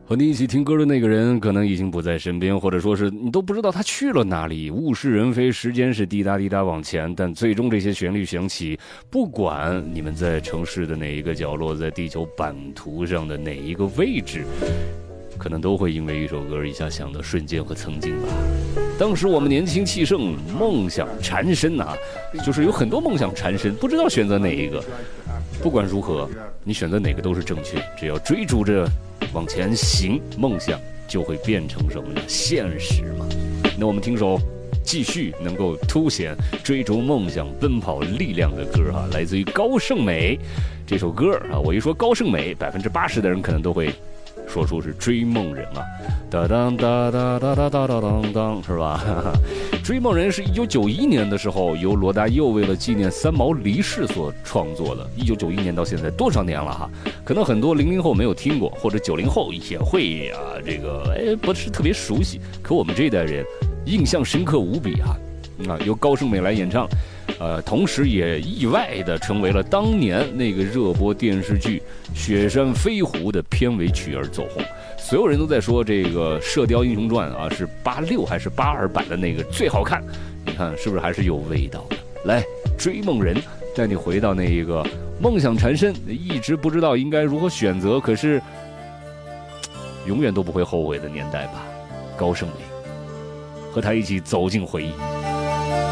和你一起听歌的那个人可能已经不在身边，或者说是你都不知道他去了哪里。物是人非，时间是滴答滴答往前，但最终这些旋律响起，不管你们在城市的哪一个角落，在地球版图上的哪一个位置，可能都会因为一首歌一下想到瞬间和曾经吧。当时我们年轻气盛，梦想缠身啊，就是有很多梦想缠身，不知道选择哪一个。不管如何，你选择哪个都是正确，只要追逐着往前行，梦想就会变成什么呢？现实嘛。那我们听首继续能够凸显追逐梦想奔跑力量的歌啊，来自于高胜美。这首歌啊，我一说高胜美，80%的人可能都会说出是追梦人啊，哒当哒哒哒哒哒哒当当，是吧？追梦人是1991年的时候由罗大佑为了纪念三毛离世所创作的。1991年到现在多少年了哈？可能很多00后没有听过，或者90后也会啊，这个不是特别熟悉。可我们这一代人印象深刻无比啊！由高胜美来演唱。同时也意外地成为了当年那个热播电视剧《雪山飞狐》的片尾曲而走红。所有人都在说这个《射雕英雄传》啊是86还是82版的那个最好看，你看是不是还是有味道的？来，追梦人带你回到那一个梦想缠身，一直不知道应该如何选择，可是永远都不会后悔的年代吧。高胜美，和他一起走进回忆。